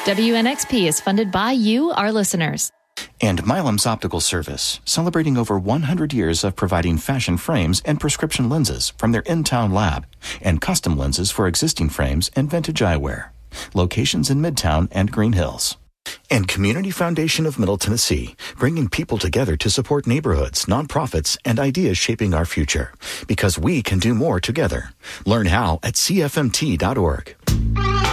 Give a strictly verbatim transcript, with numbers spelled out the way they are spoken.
W N X P is funded by you, our listeners. And Milam's Optical Service, celebrating over one hundred years of providing fashion frames and prescription lenses from their in-town lab, and custom lenses for existing frames and vintage eyewear. Locations in Midtown and Green Hills. And Community Foundation of Middle Tennessee, bringing people together to support neighborhoods, nonprofits, and ideas shaping our future. Because we can do more together. Learn how at C F M T dot org.